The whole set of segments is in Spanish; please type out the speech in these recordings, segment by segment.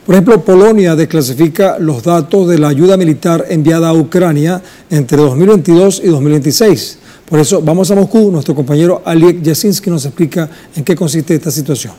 Por ejemplo, Polonia desclasifica los datos de la ayuda militar enviada a Ucrania entre 2022 y 2026. Por eso vamos a Moscú. Nuestro compañero Oleg Yasinski nos explica en qué consiste esta situación.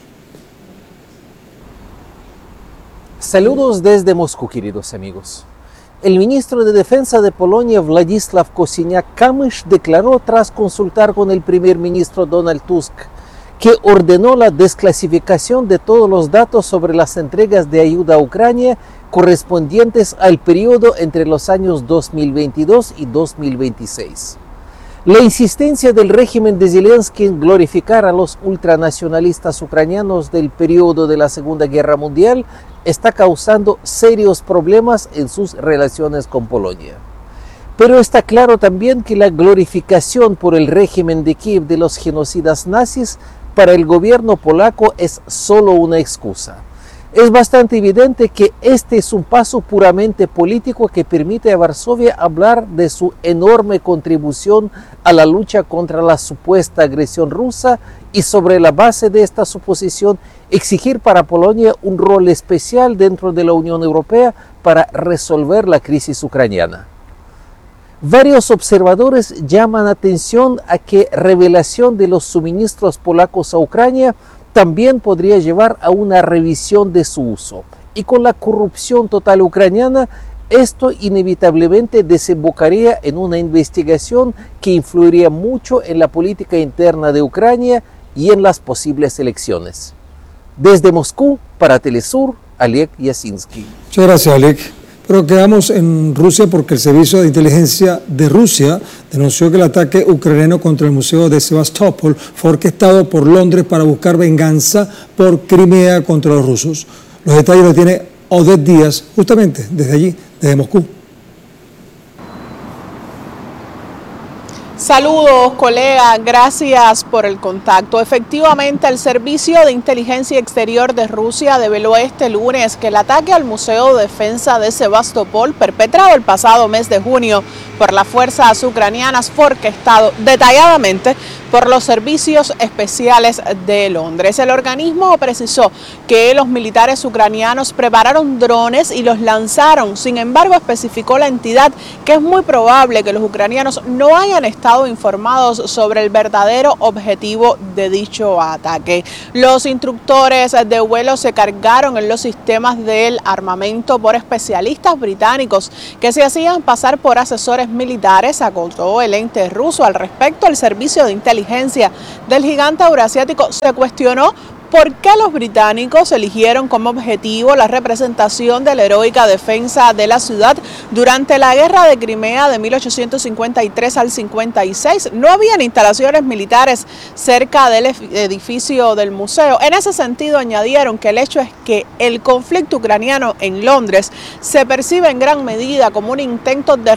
Saludos desde Moscú, queridos amigos. El ministro de Defensa de Polonia, Władysław Kosiniak-Kamysz, declaró tras consultar con el primer ministro Donald Tusk que ordenó la desclasificación de todos los datos sobre las entregas de ayuda a Ucrania correspondientes al periodo entre los años 2022 y 2026. La insistencia del régimen de Zelensky en glorificar a los ultranacionalistas ucranianos del periodo de la Segunda Guerra Mundial está causando serios problemas en sus relaciones con Polonia. Pero está claro también que la glorificación por el régimen de Kiev de los genocidas nazis para el gobierno polaco es solo una excusa. Es bastante evidente que este es un paso puramente político que permite a Varsovia hablar de su enorme contribución a la lucha contra la supuesta agresión rusa y sobre la base de esta suposición exigir para Polonia un rol especial dentro de la Unión Europea para resolver la crisis ucraniana. Varios observadores llaman atención a que revelación de los suministros polacos a Ucrania también podría llevar a una revisión de su uso. Y con la corrupción total ucraniana, esto inevitablemente desembocaría en una investigación que influiría mucho en la política interna de Ucrania y en las posibles elecciones. Desde Moscú, para Telesur, Oleg Yasinski. Muchas gracias, Oleg. Pero quedamos en Rusia porque el Servicio de Inteligencia de Rusia denunció que el ataque ucraniano contra el Museo de Sebastopol fue orquestado por Londres para buscar venganza por Crimea contra los rusos. Los detalles los tiene Odette Díaz, justamente desde allí, desde Moscú. Saludos, colega, gracias por el contacto. Efectivamente, el Servicio de Inteligencia Exterior de Rusia develó este lunes que el ataque al Museo de Defensa de Sebastopol, perpetrado el pasado mes de junio por las fuerzas ucranianas, fue orquestado detalladamente por los servicios especiales de Londres. El organismo precisó que los militares ucranianos prepararon drones y los lanzaron. Sin embargo, especificó la entidad que es muy probable que los ucranianos no hayan estado informados sobre el verdadero objetivo de dicho ataque. Los instructores de vuelo se cargaron en los sistemas del armamento por especialistas británicos que se hacían pasar por asesores militares, acotó el ente ruso. Al respecto, el servicio de inteligencia del gigante euroasiático se cuestionó ¿por qué los británicos eligieron como objetivo la representación de la heroica defensa de la ciudad durante la guerra de Crimea de 1853 al 56? No habían instalaciones militares cerca del edificio del museo. En ese sentido, añadieron que el hecho es que el conflicto ucraniano en Londres se percibe en gran medida como un intento de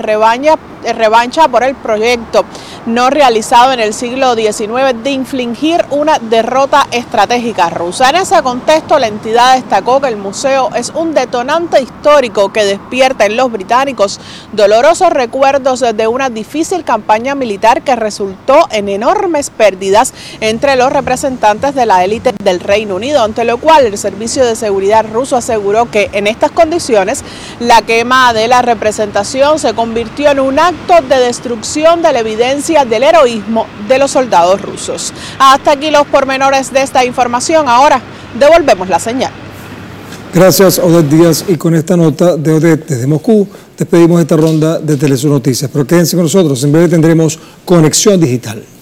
revancha por el proyecto no realizado en el siglo XIX de infligir una derrota estratégica rusa. En ese contexto, la entidad destacó que el museo es un detonante histórico que despierta en los británicos dolorosos recuerdos de una difícil campaña militar que resultó en enormes pérdidas entre los representantes de la élite del Reino Unido, ante lo cual el Servicio de Seguridad ruso aseguró que en estas condiciones la quema de la representación se convirtió en un acto de destrucción de la evidencia del heroísmo de los soldados rusos. Hasta aquí los pormenores de esta información. Ahora devolvemos la señal. Gracias, Odette Díaz. Y con esta nota de Odette desde Moscú, despedimos esta ronda de Telesur Noticias. Pero quédense con nosotros, en breve tendremos Conexión Digital.